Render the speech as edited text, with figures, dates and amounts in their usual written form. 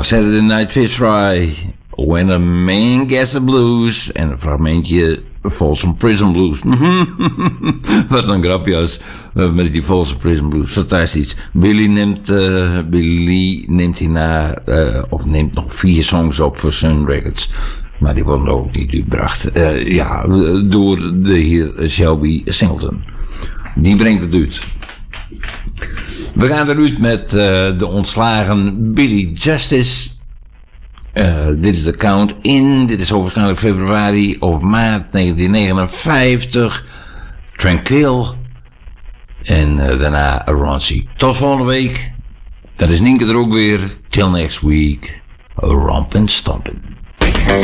was Saturday Night Fish Fry, When a Man Gets the Blues en een fragmentje Folsom Prison Blues. Wat een grapje met die Folsom Prison Blues, fantastisch. Billy neemt hierna, of neemt nog 4 songs op voor Sun Records. Maar die worden ook niet uitgebracht. Door de heer Shelby Singleton. Die brengt het uit. We gaan eruit met de ontslagen Billy Justice. Dit is de Count In. Dit is waarschijnlijk februari of maart 1959. Tranquil. En daarna Roncie. Tot volgende week. Dat is Nienke er ook weer. Till next week. Rompin' Stompin'.